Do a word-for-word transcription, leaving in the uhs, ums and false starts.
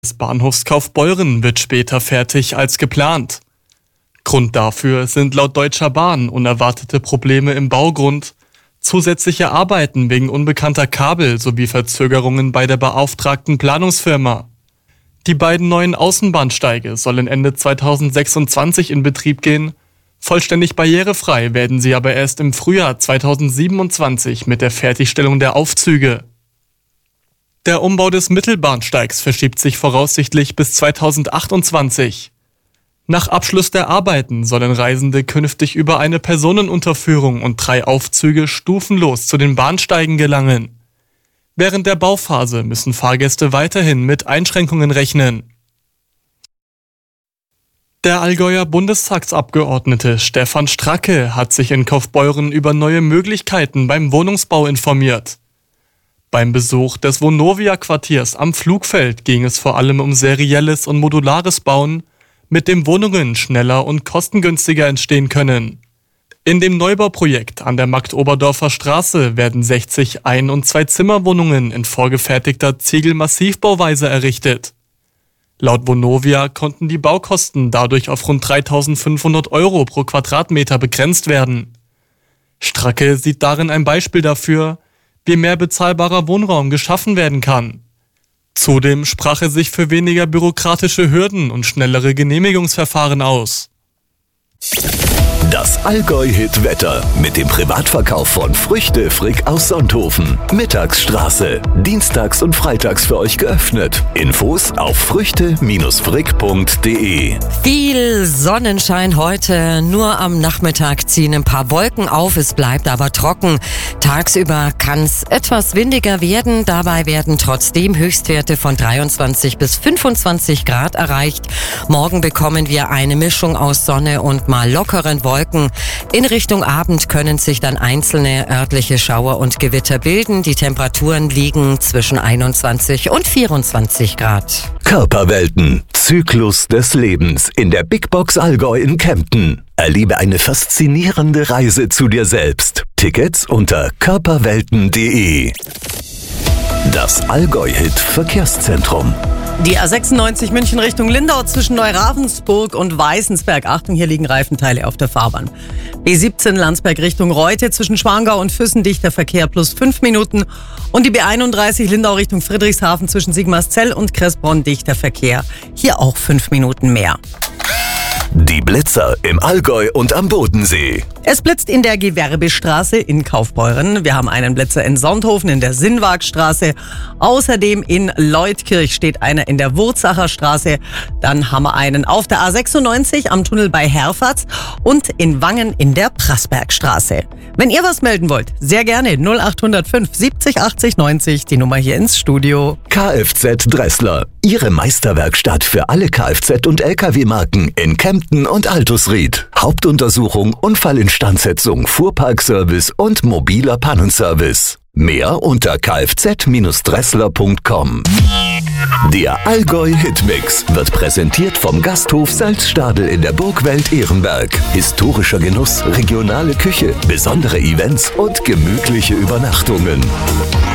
des Bahnhofs Kaufbeuren wird später fertig als geplant. Grund dafür sind laut Deutscher Bahn unerwartete Probleme im Baugrund, zusätzliche Arbeiten wegen unbekannter Kabel sowie Verzögerungen bei der beauftragten Planungsfirma. Die beiden neuen Außenbahnsteige sollen Ende zweitausendsechsundzwanzig in Betrieb gehen. Vollständig barrierefrei werden sie aber erst im Frühjahr zweitausendsiebenundzwanzig mit der Fertigstellung der Aufzüge. Der Umbau des Mittelbahnsteigs verschiebt sich voraussichtlich bis zweitausendachtundzwanzig. Nach Abschluss der Arbeiten sollen Reisende künftig über eine Personenunterführung und drei Aufzüge stufenlos zu den Bahnsteigen gelangen. Während der Bauphase müssen Fahrgäste weiterhin mit Einschränkungen rechnen. Der Allgäuer Bundestagsabgeordnete Stefan Stracke hat sich in Kaufbeuren über neue Möglichkeiten beim Wohnungsbau informiert. Beim Besuch des Vonovia-Quartiers am Flugfeld ging es vor allem um serielles und modulares Bauen, mit dem Wohnungen schneller und kostengünstiger entstehen können. In dem Neubauprojekt an der Marktoberdorfer Straße werden sechzig Ein- und Zwei-Zimmer-Wohnungen in vorgefertigter Ziegelmassivbauweise errichtet. Laut Vonovia konnten die Baukosten dadurch auf rund dreitausendfünfhundert Euro pro Quadratmeter begrenzt werden. Stracke sieht darin ein Beispiel dafür, wie mehr bezahlbarer Wohnraum geschaffen werden kann. Zudem sprach er sich für weniger bürokratische Hürden und schnellere Genehmigungsverfahren aus. Das Allgäu-Hit-Wetter mit dem Privatverkauf von Früchte Frick aus Sonthofen. Mittagsstraße. Dienstags und freitags für euch geöffnet. Infos auf früchte frick punkt de. Viel Sonnenschein heute. Nur am Nachmittag ziehen ein paar Wolken auf. Es bleibt aber trocken. Tagsüber kann es etwas windiger werden. Dabei werden trotzdem Höchstwerte von dreiundzwanzig bis fünfundzwanzig Grad erreicht. Morgen bekommen wir eine Mischung aus Sonne und mal lockeren Wolken. In Richtung Abend können sich dann einzelne örtliche Schauer und Gewitter bilden. Die Temperaturen liegen zwischen einundzwanzig und vierundzwanzig Grad. Körperwelten. Zyklus des Lebens in der Big Box Allgäu in Kempten. Erlebe eine faszinierende Reise zu dir selbst. Tickets unter körperwelten punkt de. Das Allgäu-Hit Verkehrszentrum. Die A sechsundneunzig München Richtung Lindau zwischen Neuravensburg und Weißensberg. Achtung, hier liegen Reifenteile auf der Fahrbahn. B siebzehn Landsberg Richtung Reute zwischen Schwangau und Füssen dichter Verkehr plus fünf Minuten. Und die B einunddreißig Lindau Richtung Friedrichshafen zwischen Sigmarszell und Kressbronn dichter Verkehr. Hier auch fünf Minuten mehr. Die Blitzer im Allgäu und am Bodensee. Es blitzt in der Gewerbestraße in Kaufbeuren. Wir haben einen Blitzer in Sonthofen in der Sinnwagstraße. Außerdem in Leutkirch steht einer in der Wurzacher Straße. Dann haben wir einen auf der A sechsundneunzig am Tunnel bei Herfatz und in Wangen in der Prassbergstraße. Wenn ihr was melden wollt, sehr gerne null acht null fünf siebzig achtzig neunzig, die Nummer hier ins Studio. Kfz Dressler, Ihre Meisterwerkstatt für alle Kfz- und L K W-Marken in Kempten und Altusried. Hauptuntersuchung, Unfallinstandsetzung, Fuhrparkservice und mobiler Pannenservice. Mehr unter kfz dressler punkt com. Der Allgäu Hitmix wird präsentiert vom Gasthof Salzstadel in der Burgwelt Ehrenberg. Historischer Genuss, regionale Küche, besondere Events und gemütliche Übernachtungen.